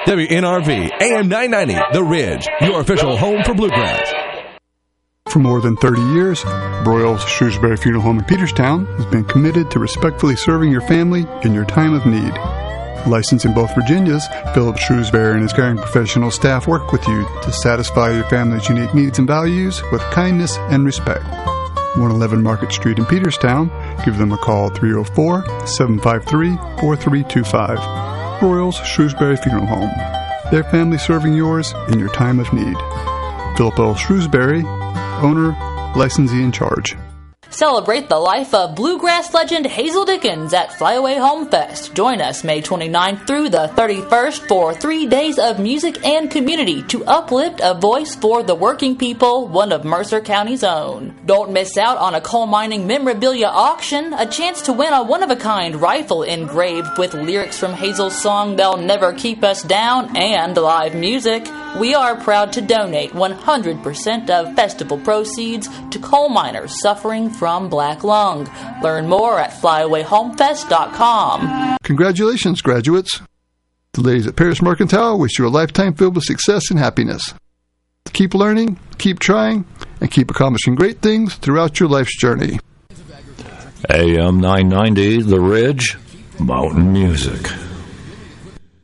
WNRV, AM 990, The Ridge, your official home for bluegrass. For more than 30 years, Broyles Shrewsbury Funeral Home in Peterstown has been committed to respectfully serving your family in your time of need. Licensed in both Virginias, Philip Shrewsbury and his caring professional staff work with you to satisfy your family's unique needs and values with kindness and respect. 111 Market Street in Peterstown. Give them a call 304-753-4325. Broyles Shrewsbury Funeral Home. Their family serving yours in your time of need. Philip L. Shrewsbury, owner, licensee in charge. Celebrate the life of bluegrass legend Hazel Dickens at Flyaway Home Fest. Join us May 29th through the 31st for 3 days of music and community to uplift a voice for the working people, one of Mercer County's own. Don't miss out on a coal mining memorabilia auction, a chance to win a one-of-a-kind rifle engraved with lyrics from Hazel's song They'll Never Keep Us Down, and live music. We are proud to donate 100% of festival proceeds to coal miners suffering from black lung. Learn more at flyawayhomefest.com. Congratulations, graduates. The ladies at Paris Mercantile wish you a lifetime filled with success and happiness. Keep learning, keep trying, and keep accomplishing great things throughout your life's journey. AM 990, The Ridge, Mountain Music.